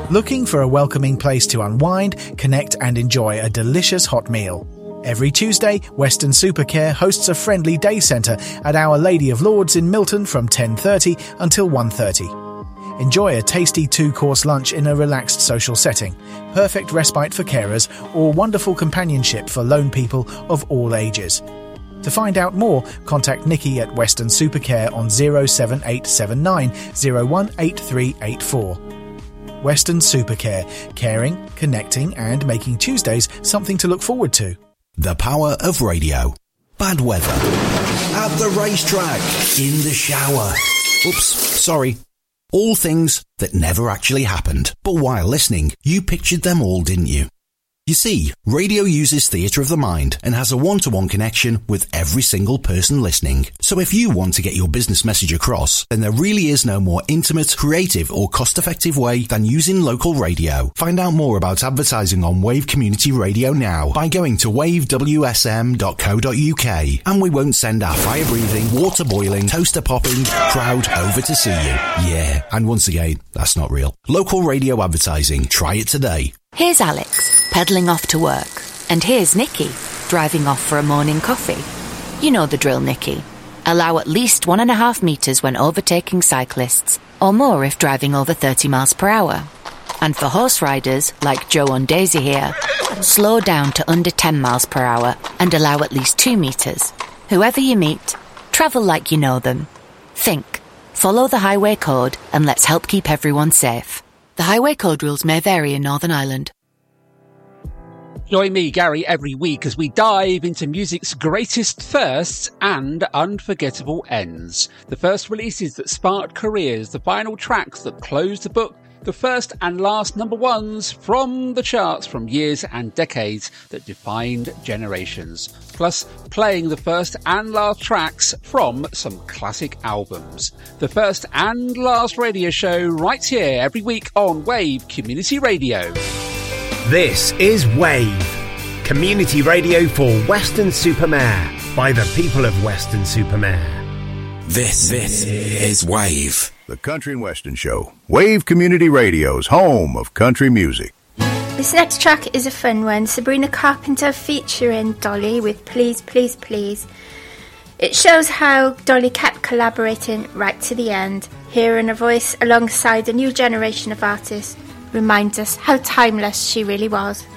Looking for a welcoming place to unwind, connect and enjoy a delicious hot meal? Every Tuesday, Western Supercare hosts a friendly day centre at Our Lady of Lourdes in Milton from 10:30 until 1:30. Enjoy a tasty 2-course lunch in a relaxed social setting, perfect respite for carers, or wonderful companionship for lone people of all ages. To find out more, contact Nikki at Western Supercare on 07879 018384. Western Supercare, caring, connecting and making Tuesdays something to look forward to. The power of radio. Bad weather. At the racetrack. In the shower. Oops, sorry. All things that never actually happened. But while listening, you pictured them all, didn't you? You see, radio uses theatre of the mind and has a one-to-one connection with every single person listening. So if you want to get your business message across, then there really is no more intimate, creative or cost-effective way than using local radio. Find out more about advertising on Wave Community Radio now by going to wavewsm.co.uk, and we won't send our fire-breathing, water-boiling, toaster-popping crowd over to see you. Yeah, and once again, that's not real. Local radio advertising. Try it today. Here's Alex, pedalling off to work. And here's Nikki, driving off for a morning coffee. You know the drill, Nikki. Allow at least 1.5 metres when overtaking cyclists, or more if driving over 30 miles per hour. And for horse riders, like Joe and Daisy here, slow down to under 10 miles per hour and allow at least 2 metres. Whoever you meet, travel like you know them. Think, follow the highway code, and let's help keep everyone safe. The highway code rules may vary in Northern Ireland. Join me, Gary, every week as we dive into music's greatest firsts and unforgettable ends. The first releases that sparked careers, the final tracks that closed the book, the first and last number ones from the charts from years and decades that defined generations. Plus, playing the first and last tracks from some classic albums. The first and last radio show right here every week on Wave Community Radio. This is Wave, community radio for Weston-super-Mare, by the people of Weston-super-Mare. This is Wave. The Country and Western Show. Wave Community Radio's home of country music. This next track is a fun one. Sabrina Carpenter featuring Dolly with Please, Please, Please. It shows how Dolly kept collaborating right to the end. Hearing her voice alongside a new generation of artists reminds us how timeless she really was.